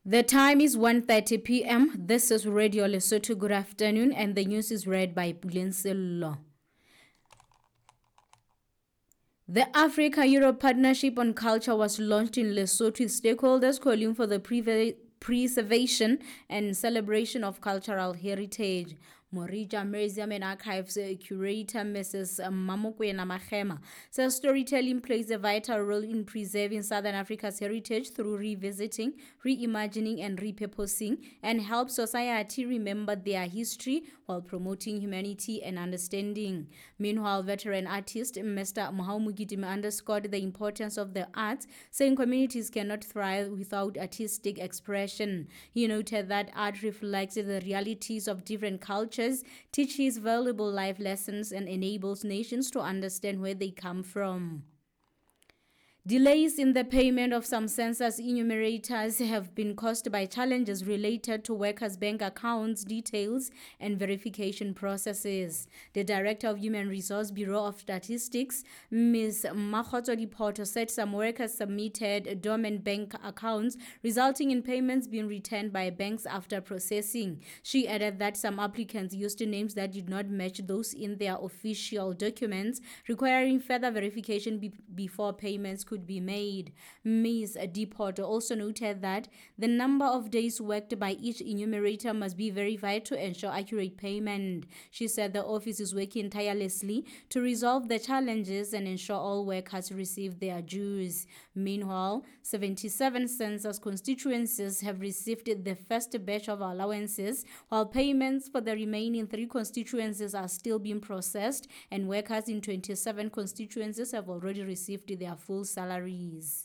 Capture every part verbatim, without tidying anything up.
The time is one thirty p.m. This is Radio Lesotho. Good afternoon, and the news is read by Pulen Sello. The Africa-Europe Partnership on Culture was launched in Lesotho with stakeholders calling for the preve- preservation and celebration of cultural heritage. Morija Museum and Archives curator Missus Mamokwena Magema says storytelling plays a vital role in preserving Southern Africa's heritage through revisiting, reimagining, and repurposing, and helps society remember their history while promoting humanity and understanding. Meanwhile, veteran artist Mister Mohaumugidima underscored the importance of the arts, saying communities cannot thrive without artistic expression. He noted that art reflects the realities of different cultures, teaches valuable life lessons, and enables nations to understand where they come from. Delays in the payment of some census enumerators have been caused by challenges related to workers' bank accounts details and verification processes. The Director of Human Resource Bureau of Statistics, Miz Makgotso Dipoto, said some workers submitted dormant bank accounts, resulting in payments being returned by banks after processing. She added that some applicants used names that did not match those in their official documents, requiring further verification be- before payments could be made. Miz Dipoto also noted that the number of days worked by each enumerator must be verified to ensure accurate payment. She said the office is working tirelessly to resolve the challenges and ensure all workers receive their dues. Meanwhile, seventy-seven census constituencies have received the first batch of allowances, while payments for the remaining three constituencies are still being processed, and workers in twenty-seven constituencies have already received their full salaries.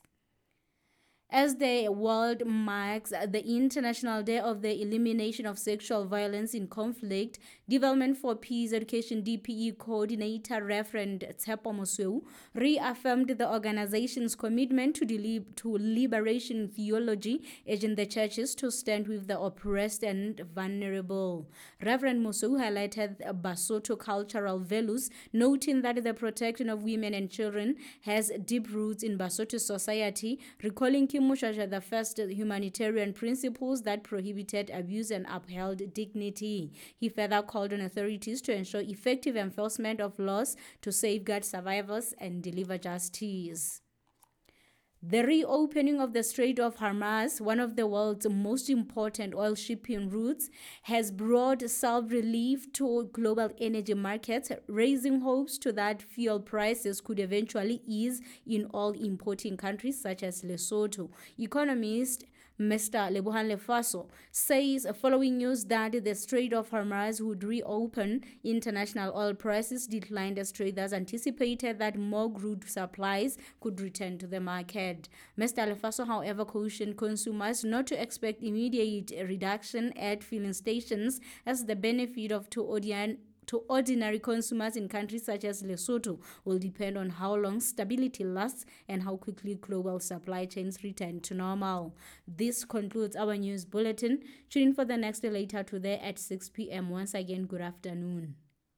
As the world marks the International Day of the Elimination of Sexual Violence in Conflict, Development for Peace Education D P E Coordinator Reverend Tshepo Mosweu reaffirmed the organization's commitment to, deli- to liberation theology, urging the churches to stand with the oppressed and vulnerable. Reverend Mosweu highlighted Basotho cultural values, noting that the protection of women and children has deep roots in Basotho society, recalling Mushasha, the first humanitarian principles that prohibited abuse and upheld dignity. He further called on authorities to ensure effective enforcement of laws to safeguard survivors and deliver justice. The reopening of the Strait of Hormuz, one of the world's most important oil shipping routes, has brought self-relief to global energy markets, raising hopes to that fuel prices could eventually ease in all importing countries such as Lesotho. Economist Mister Lebohang Lefaso says following news that the Strait of Hormuz would reopen, international oil prices declined as traders anticipated that more crude supplies could return to the market. Mister Lefaso, however, cautioned consumers not to expect immediate reduction at filling stations, as the benefit of to ordinary to ordinary consumers in countries such as Lesotho will depend on how long stability lasts and how quickly global supply chains return to normal. This concludes our news bulletin. Tune in for the next later today at six p.m. Once again, good afternoon.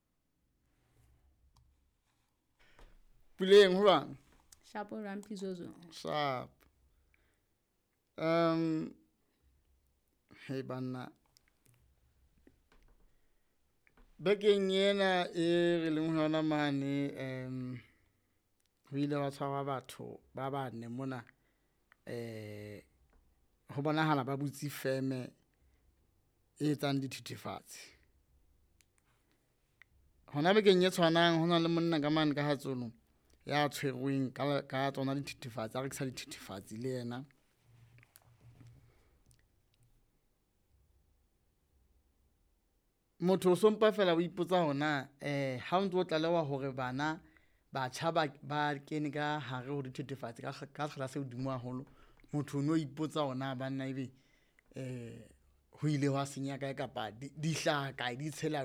Puleng Huang. Sharp Rampizozo. Sharp. Um, hey, Banna. Bekeng yena e re leng hona mane em ho ile wa tshwarwa batho ba bane mona eh ho bonahala ba butsi feme e etsang dithethefatsi. Hona bekeng ye tshwanang hona le monna ka mane ka Hatsono ya tshwerweng ka ka tsona dithethefatsi a re ke sa dithethefatsi le yena. Motho o sompa fela o ipotsa hona eh ha o ntse o tlalewa hore bana batjha ba ba kene ka hare ho dithethefatsi ka ka kgala se hodimo haholo, motho o no ipotsa hona banna ebe eh ho ile wa senya kae kapa di hlaha kae di tshela